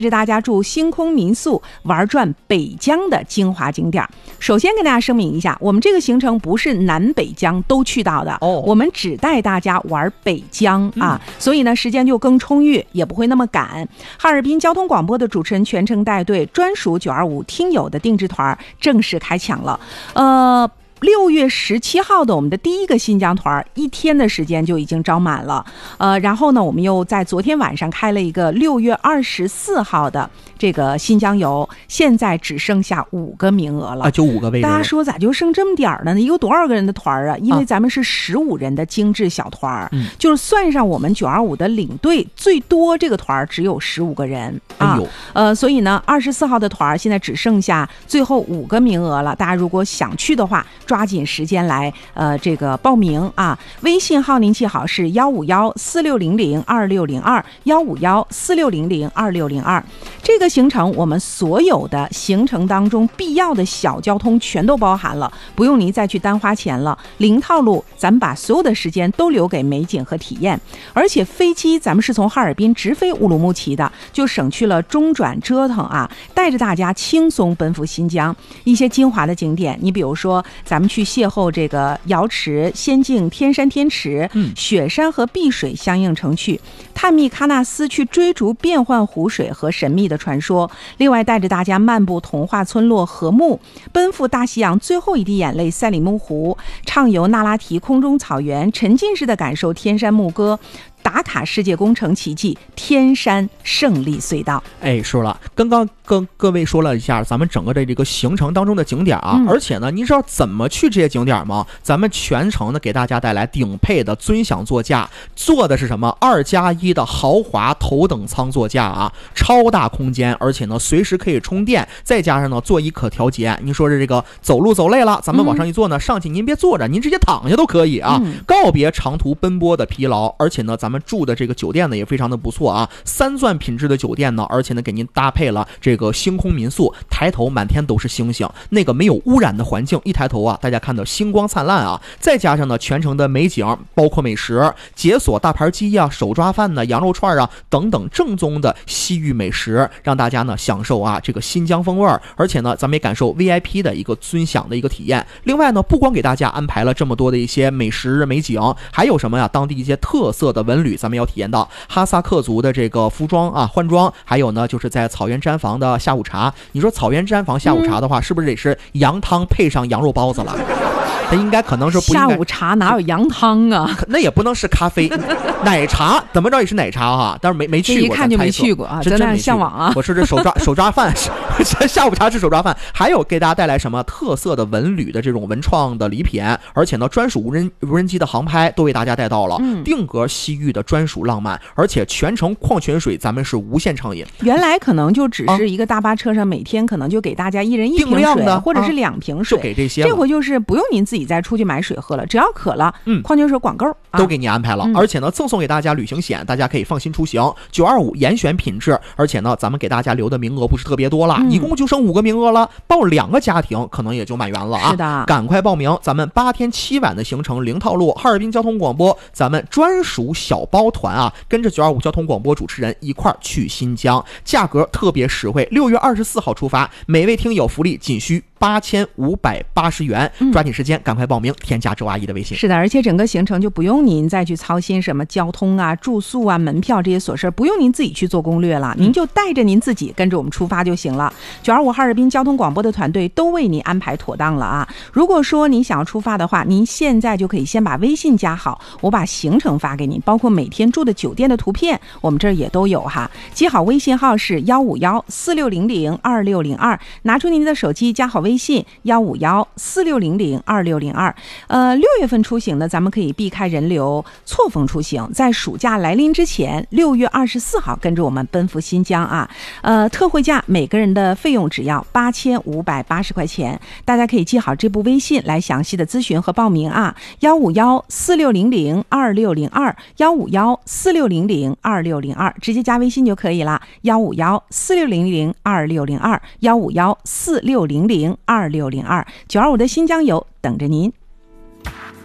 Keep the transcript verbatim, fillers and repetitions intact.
着大家住星空民宿玩转北疆的精华景点。首先跟大家声明一下，我们这个行程不是南北疆都去到的，哦、我们只带大家玩北疆啊、嗯，所以呢时间就更充裕，也不会那么赶。哈尔滨交通广播的主持人全程带队，专属九二五听友的定制团正式开抢了。呃。六月十七号的我们的第一个新疆团，一天的时间就已经招满了。呃，然后呢，我们又在昨天晚上开了一个六月二十四号的这个新疆游，现在只剩下五个名额了啊， 就五个位置。 大家说咋就剩这么点儿呢？有多少个人的团啊？因为咱们是十五人的精致小团、嗯，就是算上我们九二五的领队，最多这个团只有十五个人啊。哎、呃，所以呢，二十四号的团现在只剩下最后五个名额了。大家如果想去的话，抓紧时间来呃这个报名啊！微信号您记好是幺五幺四六零零二六零二幺五幺四六零零二六零二。这个行程我们所有的行程当中必要的小交通全都包含了，不用您再去单花钱了。零套路，咱们把所有的时间都留给美景和体验。而且飞机咱们是从哈尔滨直飞乌鲁木齐的，就省去了中转折腾啊，带着大家轻松奔赴新疆一些精华的景点。你比如说咱们去邂逅这个瑶池、仙境、天山天池、嗯、雪山和碧水相映成趣，探秘喀纳斯，去追逐变幻湖水和神秘的传说。另外带着大家漫步童话村落禾木，奔赴大西洋最后一滴眼泪赛里木湖，畅游那拉提空中草原，沉浸式的感受天山牧歌，打卡世界工程奇迹天山胜利隧道。 哎，是了，刚刚跟各位说了一下咱们整个的这个行程当中的景点啊、嗯、而且呢你知道怎么去这些景点吗？咱们全程呢给大家带来顶配的尊享座驾，坐的是什么二加一的豪华头等舱座驾啊，超大空间，而且呢随时可以充电，再加上呢座椅可调节。您说是这个走路走累了，咱们往上一坐呢、嗯、上去您别坐着，您直接躺下都可以啊、嗯、告别长途奔波的疲劳。而且呢咱们咱们住的这个酒店呢也非常的不错啊，三钻品质的酒店呢，而且呢给您搭配了这个星空民宿，抬头满天都是星星，那个没有污染的环境，一抬头啊大家看到星光灿烂啊，再加上呢全程的美景，包括美食，解锁大盘鸡啊、手抓饭呢、羊肉串啊等等正宗的西域美食，让大家呢享受啊这个新疆风味儿，而且呢咱们也感受 V I P 的一个尊享的一个体验。另外呢不光给大家安排了这么多的一些美食美景，还有什么呀当地一些特色的文旅，咱们要体验到哈萨克族的这个服装啊换装，还有呢就是在草原毡房的下午茶。你说草原毡房下午茶的话、嗯、是不是得是羊汤配上羊肉包子了？它应该可能是不应该， 下午茶哪有羊汤啊？ 那也不能是咖啡奶茶怎么着也是奶茶哈，但是没没去过， 一看就没去过啊，真的向往啊！ 我说这手抓手抓饭，下午茶是手抓饭，还有给大家带来什么特色的文旅的这种文创的礼品，而且呢专属无人无人机的航拍都为大家带到了、嗯、定格西域的专属浪漫，而且全程矿泉水咱们是无限畅饮。 原来可能就只是一个大巴车上每天可能就给大家一人一瓶水的或者是两瓶水、 啊、就给这些， 这回就是不用您自己再出去买水喝了，只要渴了，嗯，矿泉水管够、啊、 都给你安排了、嗯、而且呢赠送给大家旅行险，大家可以放心出行。九二五严选品质，而且呢咱们给大家留的名额不是特别多了、嗯、一共就剩五个名额了，报两个家庭可能也就满员了啊！ 是的， 赶快报名，咱们八天七晚的行程零套路，哈尔滨交通广播咱们专属小包团啊，跟着九二五交通广播主持人一块儿去新疆，价格特别实惠，六月二十四号出发，每位听友福利仅需八千五百八十元，抓紧时间赶快报名，添加周阿姨的微信。 是的，而且整个行程就不用您再去操心什么交通啊、住宿啊、门票这些琐事，不用您自己去做攻略了，您就带着您自己跟着我们出发就行了。九二五哈尔滨交通广播的团队都为您安排妥当了啊！如果说您想要出发的话，您现在就可以先把微信加好，我把行程发给您，包括每天住的酒店的图片，我们这儿也都有哈。记好微信号是幺五幺四六零零二六零二，拿出您的手机加好微信幺五幺四六零零二六零二。呃，六月份出行呢，咱们可以避开人流，错峰出行，在暑假来临之前，六月二十四号跟着我们奔赴新疆啊！呃，特惠价每个人的费用只要八千五百八十块钱，大家可以记好这部微信来详细的咨询和报名啊！幺五幺四六零零二六零二，幺五幺四六零零二六零二，直接加微信就可以了。幺五幺四六零零二六零二，幺五幺四六零零二六零二，九二五的新疆游等着您。